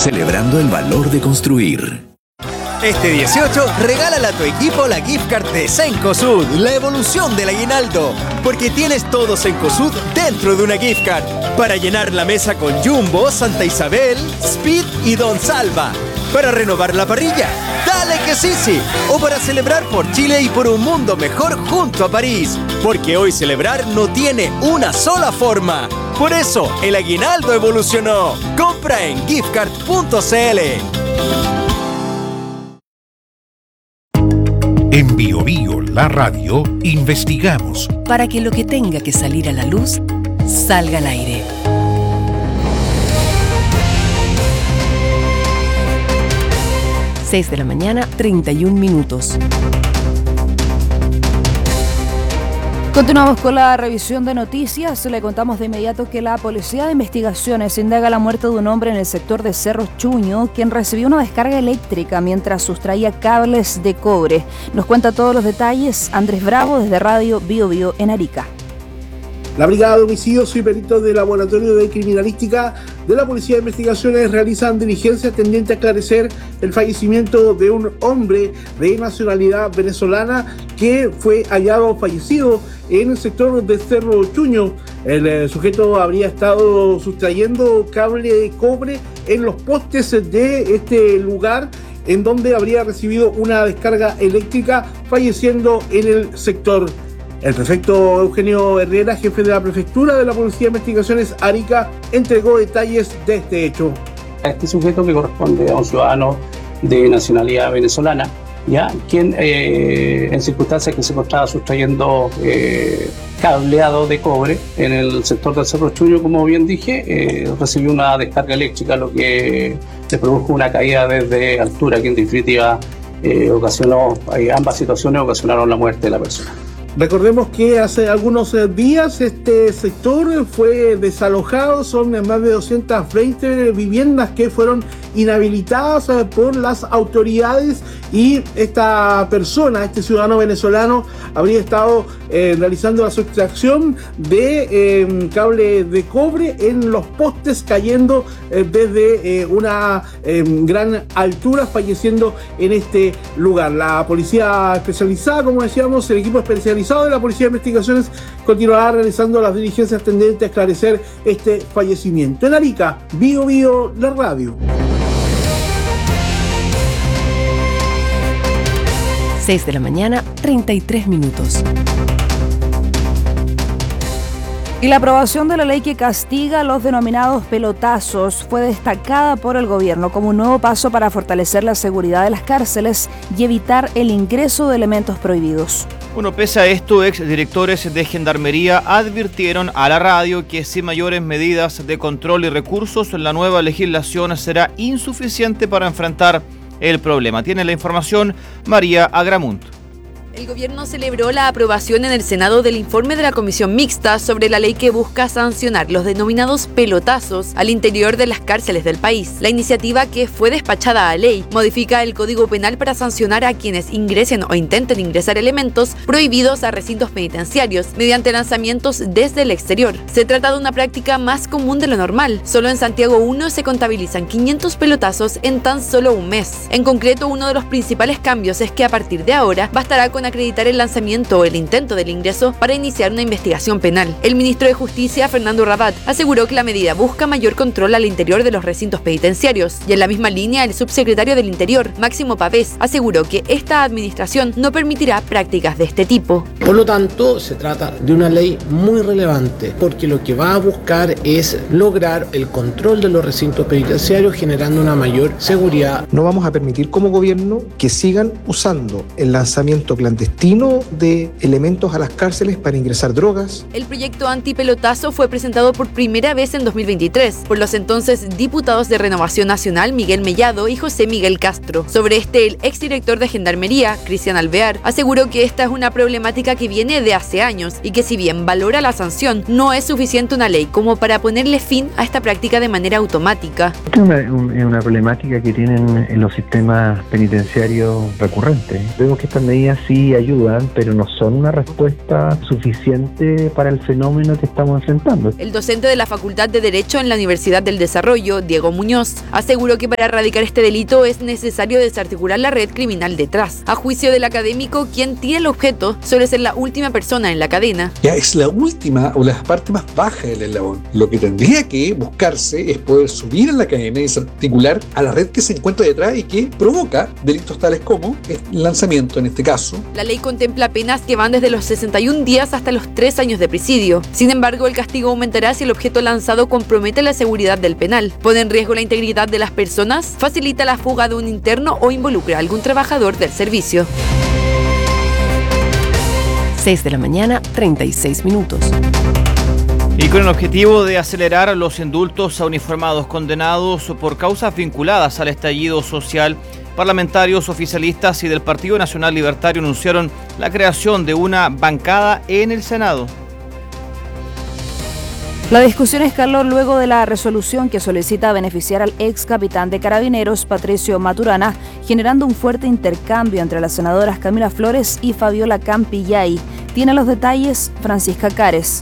celebrando el valor de construir. Este 18, regálale a tu equipo la gift card de Cencosud, la evolución del aguinaldo. Porque tienes todo Cencosud dentro de una gift card. Para llenar la mesa con Jumbo, Santa Isabel, Speed y Don Salva. Para renovar la parrilla, dale que sí. O para celebrar por Chile y por un mundo mejor junto a París. Porque hoy celebrar no tiene una sola forma. Por eso, el aguinaldo evolucionó. Compra en giftcard.cl. En Bio Bio, la radio, investigamos para que lo que tenga que salir a la luz, salga al aire. Seis de la mañana, 31 minutos. Continuamos con la revisión de noticias. Le contamos de inmediato que la Policía de Investigaciones indaga la muerte de un hombre en el sector de Cerro Chuño, quien recibió una descarga eléctrica mientras sustraía cables de cobre. Nos cuenta todos los detalles Andrés Bravo desde Radio Bio Bio en Arica. La Brigada de Homicidios y Peritos del Laboratorio de Criminalística de la Policía de Investigaciones realizan diligencias tendientes a esclarecer el fallecimiento de un hombre de nacionalidad venezolana que fue hallado fallecido en el sector de Cerro Chuño. El sujeto habría estado sustrayendo cable de cobre en los postes de este lugar, en donde habría recibido una descarga eléctrica, falleciendo en el sector. El prefecto Eugenio Herrera, jefe de la Prefectura de la Policía de Investigaciones Arica, entregó detalles de este hecho. Este sujeto, que corresponde a un ciudadano de nacionalidad venezolana, ya quien en circunstancias que se encontraba sustrayendo cableado de cobre en el sector del Cerro Chuño, como bien dije, recibió una descarga eléctrica, lo que le produjo una caída desde altura, que en definitiva ambas situaciones ocasionaron la muerte de la persona. Recordemos que hace algunos días este sector fue desalojado, son más de 220 viviendas que fueron inhabilitadas por las autoridades, y esta persona, este ciudadano venezolano, habría estado realizando la sustracción de cable de cobre en los postes, cayendo desde una gran altura, falleciendo en este lugar. La policía especializada, como decíamos, el equipo especializado de la Policía de Investigaciones continuará realizando las diligencias tendentes a esclarecer este fallecimiento. En Arica, Bio Bio, la radio. 6 de la mañana, 33 minutos. Y la aprobación de la ley que castiga los denominados pelotazos fue destacada por el gobierno como un nuevo paso para fortalecer la seguridad de las cárceles y evitar el ingreso de elementos prohibidos. Bueno, pese a esto, exdirectores de Gendarmería advirtieron a la radio que sin mayores medidas de control y recursos, la nueva legislación será insuficiente para enfrentar el problema. Tiene la información María Agramunt. El gobierno celebró la aprobación en el Senado del informe de la Comisión Mixta sobre la ley que busca sancionar los denominados pelotazos al interior de las cárceles del país. La iniciativa, que fue despachada a ley, modifica el Código Penal para sancionar a quienes ingresen o intenten ingresar elementos prohibidos a recintos penitenciarios mediante lanzamientos desde el exterior. Se trata de una práctica más común de lo normal. Solo en Santiago 1 se contabilizan 500 pelotazos en tan solo un mes. En concreto, uno de los principales cambios es que a partir de ahora bastará con acreditar el lanzamiento o el intento del ingreso para iniciar una investigación penal. El ministro de Justicia, Fernando Rabat, aseguró que la medida busca mayor control al interior de los recintos penitenciarios, y en la misma línea el subsecretario del Interior, Máximo Pavés, aseguró que esta administración no permitirá prácticas de este tipo. Por lo tanto, se trata de una ley muy relevante, porque lo que va a buscar es lograr el control de los recintos penitenciarios, generando una mayor seguridad. No vamos a permitir como gobierno que sigan usando el lanzamiento clandestino de elementos a las cárceles para ingresar drogas. El proyecto antipelotazo fue presentado por primera vez en 2023 por los entonces diputados de Renovación Nacional Miguel Mellado y José Miguel Castro. Sobre este, el exdirector de Gendarmería, Cristian Alvear, aseguró que esta es una problemática que viene de hace años y que, si bien valora la sanción, no es suficiente una ley como para ponerle fin a esta práctica de manera automática. Es una problemática que tienen en los sistemas penitenciarios recurrentes. Vemos que estas medidas sí sí ayudan, pero no son una respuesta suficiente para el fenómeno que estamos enfrentando. El docente de la Facultad de Derecho en la Universidad del Desarrollo, Diego Muñoz, aseguró que para erradicar este delito es necesario desarticular la red criminal detrás. A juicio del académico, quien tira el objeto suele ser la última persona en la cadena. Ya es la última o la parte más baja del eslabón. Lo que tendría que buscarse es poder subir en la cadena y desarticular a la red que se encuentra detrás y que provoca delitos tales como el lanzamiento en este caso. La ley contempla penas que van desde los 61 días hasta los 3 años de presidio. Sin embargo, el castigo aumentará si el objeto lanzado compromete la seguridad del penal, pone en riesgo la integridad de las personas, facilita la fuga de un interno o involucra a algún trabajador del servicio. 6 de la mañana, 36 minutos. Y con el objetivo de acelerar los indultos a uniformados condenados por causas vinculadas al estallido social, parlamentarios oficialistas y del Partido Nacional Libertario anunciaron la creación de una bancada en el Senado. La discusión escaló luego de la resolución que solicita beneficiar al ex capitán de Carabineros, Patricio Maturana, generando un fuerte intercambio entre las senadoras Camila Flores y Fabiola Campillay. Tiene los detalles Francisca Cares.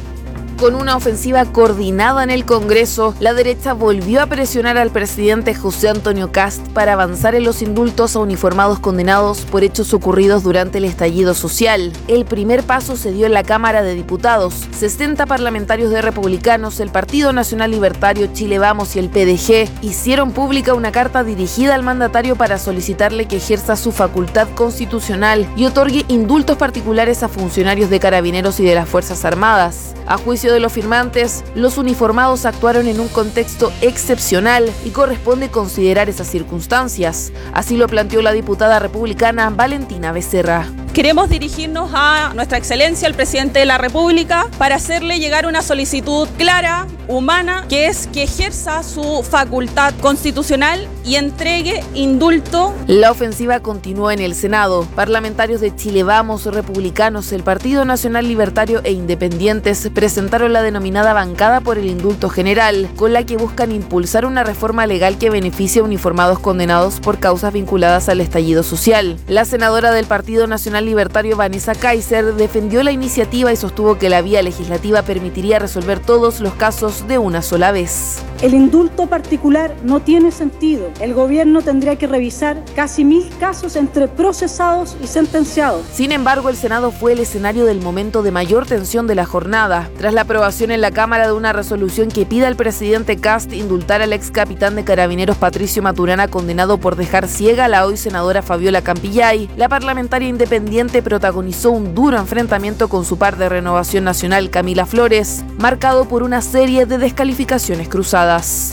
Con una ofensiva coordinada en el Congreso, la derecha volvió a presionar al presidente José Antonio Kast para avanzar en los indultos a uniformados condenados por hechos ocurridos durante el estallido social. El primer paso se dio en la Cámara de Diputados. 60 parlamentarios de Republicanos, el Partido Nacional Libertario, Chile Vamos y el PDG hicieron pública una carta dirigida al mandatario para solicitarle que ejerza su facultad constitucional y otorgue indultos particulares a funcionarios de Carabineros y de las Fuerzas Armadas. A juicio de los firmantes, los uniformados actuaron en un contexto excepcional y corresponde considerar esas circunstancias. Así lo planteó la diputada republicana Valentina Becerra. Queremos dirigirnos a nuestra excelencia, el presidente de la República, para hacerle llegar una solicitud clara, humana, que es que ejerza su facultad constitucional y entregue indulto. La ofensiva continuó en el Senado. Parlamentarios de Chile Vamos, Republicanos, el Partido Nacional Libertario e Independientes presentaron la denominada bancada por el indulto general, con la que buscan impulsar una reforma legal que beneficie a uniformados condenados por causas vinculadas al estallido social. La senadora del Partido Nacional Libertario Vanessa Kaiser defendió la iniciativa y sostuvo que la vía legislativa permitiría resolver todos los casos de una sola vez. El indulto particular no tiene sentido. El gobierno tendría que revisar casi 1000 casos entre procesados y sentenciados. Sin embargo, el Senado fue el escenario del momento de mayor tensión de la jornada, tras la aprobación en la Cámara de una resolución que pide al presidente Kast indultar al ex capitán de Carabineros Patricio Maturana, condenado por dejar ciega a la hoy senadora Fabiola Campillay. La parlamentaria independiente protagonizó un duro enfrentamiento con su par de Renovación Nacional, Camila Flores, marcado por una serie de descalificaciones cruzadas.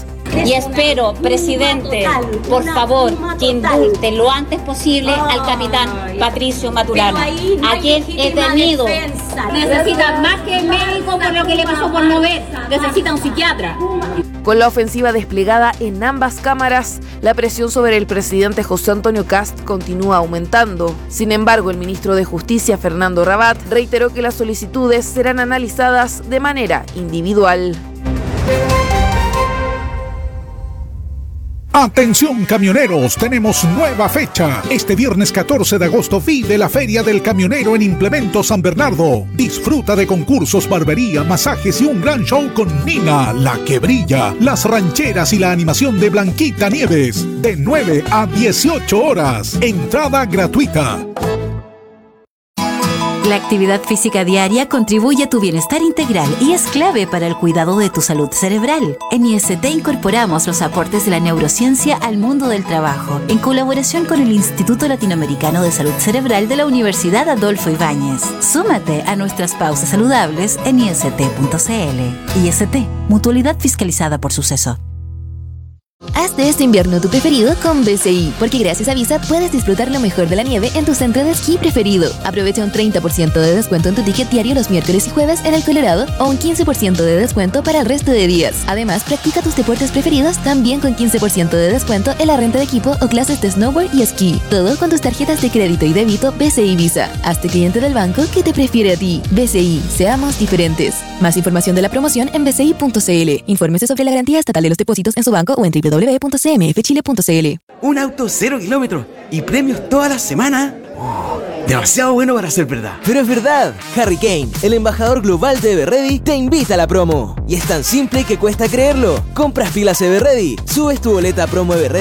Y espero, presidente, por favor, que indulte lo antes posible al capitán Patricio Maturana, a quien he tenido. Necesita más que médico por lo que le pasó por no ver, necesita un psiquiatra. Con la ofensiva desplegada en ambas cámaras, la presión sobre el presidente José Antonio Kast continúa aumentando. Sin embargo, el ministro de Justicia, Fernando Rabat, reiteró que las solicitudes serán analizadas de manera individual. Atención camioneros, tenemos nueva fecha. Este viernes 14 de agosto vive la Feria del Camionero en Implemento San Bernardo. Disfruta de concursos, barbería, masajes y un gran show con Nina, la que brilla, las rancheras y la animación de Blanquita Nieves. De 9 a 18 horas. Entrada gratuita. La actividad física diaria contribuye a tu bienestar integral y es clave para el cuidado de tu salud cerebral. En IST incorporamos los aportes de la neurociencia al mundo del trabajo, en colaboración con el Instituto Latinoamericano de Salud Cerebral de la Universidad Adolfo Ibáñez. Súmate a nuestras pausas saludables en ist.cl. IST, mutualidad fiscalizada por Suceso. Haz de este invierno tu preferido con BCI, porque gracias a Visa puedes disfrutar lo mejor de la nieve en tu centro de esquí preferido. Aprovecha un 30% de descuento en tu ticket diario los miércoles y jueves en el Colorado o un 15% de descuento para el resto de días. Además, practica tus deportes preferidos también con 15% de descuento en la renta de equipo o clases de snowboard y esquí. Todo con tus tarjetas de crédito y débito BCI Visa. Hazte cliente del banco que te prefiere a ti. BCI, seamos diferentes. Más información de la promoción en bci.cl. Infórmese sobre la garantía estatal de los depósitos en su banco o en www.cmfchile.cl. Un auto 0 kilómetros y premios toda la semana. Demasiado bueno para ser verdad. Pero es verdad. Harry Kane, el embajador global de Everready, te invita a la promo. Y es tan simple que cuesta creerlo. Compras pilas Everready, subes tu boleta a promo Everready